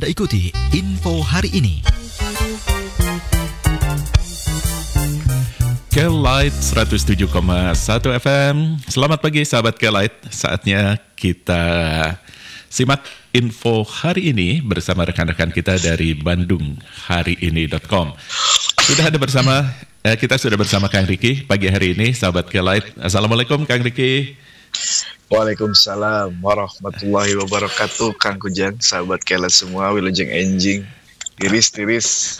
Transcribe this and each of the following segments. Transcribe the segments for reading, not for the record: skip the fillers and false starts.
Anda ikuti info hari ini. K-Light 107,1 FM. Selamat pagi sahabat K-Light. Saatnya kita simak info hari ini bersama rekan-rekan kita dari bandunghariini.com. Kita sudah bersama Kang Riki pagi hari ini, sahabat K-Light. Assalamualaikum Kang Riki. Waalaikumsalam warahmatullahi wabarakatuh. Kang Kujang, sahabat K-Light semua, wilujeng enjing, tiris-tiris.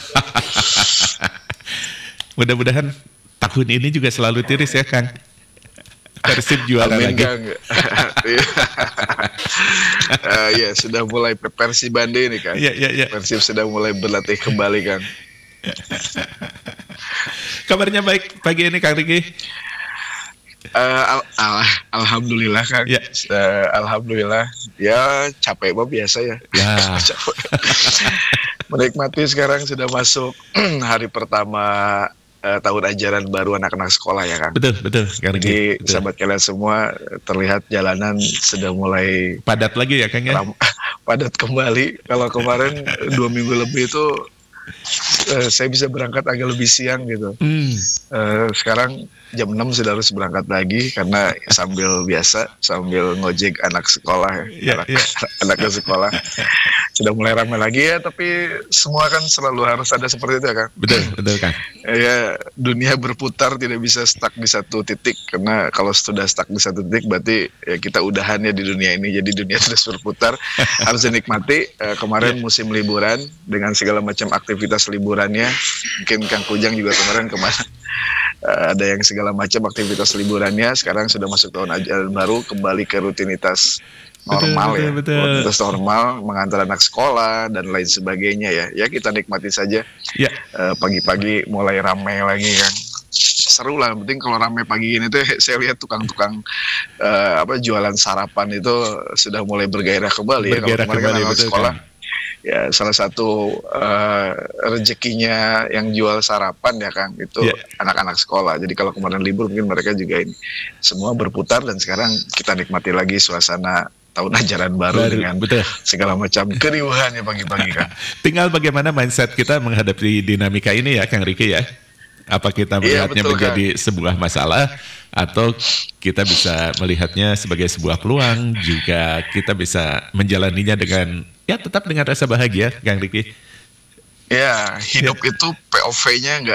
Mudah-mudahan tahun ini juga selalu tiris ya Kang. Persib juara Amin, lagi. Kang. Ya, sudah mulai Persib Bandung ini Kang. Iya. Persib sudah mulai berlatih kembali Kang. Kabarnya baik pagi ini Kang Riki. Alhamdulillah Kang. Ya. Alhamdulillah. Ya capek mah biasa ya. Menikmati sekarang sudah masuk hari pertama tahun ajaran baru anak-anak sekolah ya Kang. Betul Kang Riki. Jadi sahabat kalian semua terlihat jalanan sudah mulai Padat lagi ya Kang ya. Padat kembali. Kalau kemarin 2 minggu lebih itu saya bisa berangkat agak lebih siang gitu. Sekarang jam 6 sudah harus berangkat lagi karena sambil ngojek anak sekolah anak ke sekolah. Sudah mulai ramai lagi ya, tapi semua kan selalu harus ada seperti itu ya Kang. Betul Kang. Ya, dunia berputar, tidak bisa stuck di satu titik, karena kalau sudah stuck di satu titik berarti ya kita udahan ya di dunia ini. Jadi dunia terus berputar, harus dinikmati. Kemarin musim liburan dengan segala macam aktivitas liburannya, mungkin Kang Kujang juga kemarin ada yang segala macam aktivitas liburannya. Sekarang sudah masuk tahun ajaran baru, kembali ke rutinitas normal. Betul. Rutinitas normal, mengantar anak sekolah dan lain sebagainya ya. Ya kita nikmati saja. Ya. Pagi-pagi mulai ramai lagi kan. Seru lah, penting kalau ramai pagi ini tuh saya lihat tukang-tukang jualan sarapan itu sudah mulai bergairah kembali. Kalau kemarin anak sekolah. Kan? Ya salah satu rezekinya yang jual sarapan ya Kang, itu anak-anak sekolah. Jadi kalau kemarin libur mungkin mereka juga ini semua berputar, dan sekarang kita nikmati lagi suasana tahun ajaran baru dengan segala macam keriuhan ya pagi-pagi Kang. Tinggal bagaimana mindset kita menghadapi dinamika ini ya Kang Riki ya. Apa kita melihatnya menjadi sebuah masalah, atau kita bisa melihatnya sebagai sebuah peluang, juga kita bisa menjalaninya dengan tetap dengan rasa bahagia Kang Riki. Ya, hidup itu POV-nya